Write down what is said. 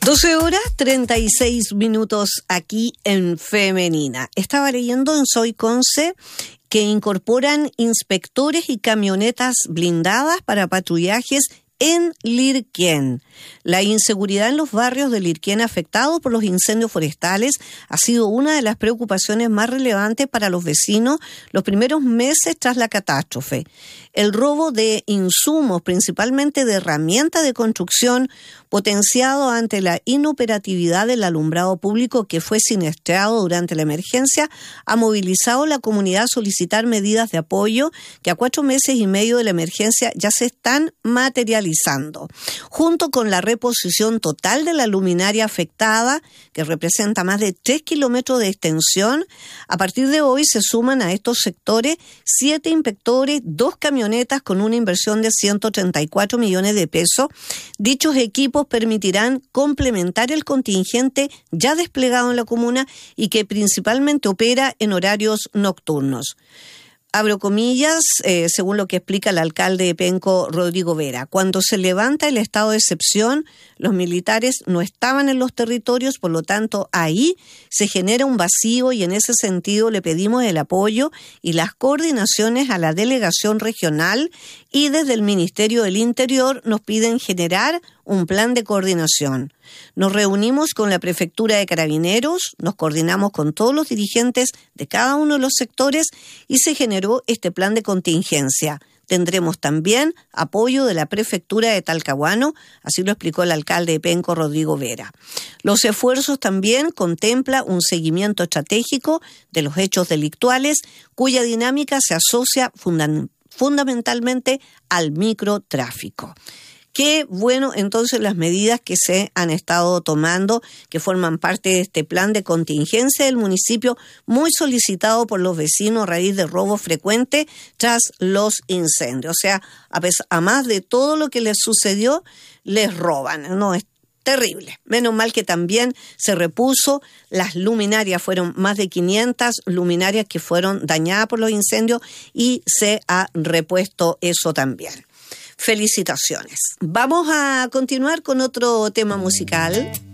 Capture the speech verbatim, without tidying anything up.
doce horas treinta y seis minutos aquí en Femenina. Estaba leyendo en Soy Conce que incorporan inspectores y camionetas blindadas para patrullajes en Lirquén. La inseguridad en los barrios de Lirquén afectados por los incendios forestales ha sido una de las preocupaciones más relevantes para los vecinos los primeros meses tras la catástrofe. El robo de insumos, principalmente de herramientas de construcción, potenciado ante la inoperatividad del alumbrado público que fue siniestrado durante la emergencia, ha movilizado a la comunidad a solicitar medidas de apoyo que a cuatro meses y medio de la emergencia ya se están materializando. Junto con la reposición total de la luminaria afectada, que representa más de tres kilómetros de extensión, a partir de hoy se suman a estos sectores siete inspectores, dos camionetas con una inversión de ciento treinta y cuatro millones de pesos. Dichos equipos permitirán complementar el contingente ya desplegado en la comuna y que principalmente opera en horarios nocturnos. Abro comillas, eh, según lo que explica el alcalde de Penco, Rodrigo Vera. Cuando se levanta el estado de excepción, los militares no estaban en los territorios, por lo tanto, ahí se genera un vacío y en ese sentido le pedimos el apoyo y las coordinaciones a la delegación regional y desde el Ministerio del Interior nos piden generar un plan de coordinación. Nos reunimos con la Prefectura de Carabineros, nos coordinamos con todos los dirigentes de cada uno de los sectores y se generó este plan de contingencia. Tendremos también apoyo de la Prefectura de Talcahuano, así lo explicó el alcalde de Penco, Rodrigo Vera. Los esfuerzos también contemplan un seguimiento estratégico de los hechos delictuales, cuya dinámica se asocia funda- fundamentalmente al microtráfico. Qué bueno entonces las medidas que se han estado tomando, que forman parte de este plan de contingencia del municipio, muy solicitado por los vecinos a raíz de robos frecuentes tras los incendios. O sea, a, pesar, a más de todo lo que les sucedió, les roban, ¿no? Es terrible. Menos mal que también se repuso, las luminarias fueron más de quinientas luminarias que fueron dañadas por los incendios y se ha repuesto eso también. Felicitaciones. Vamos a continuar con otro tema musical.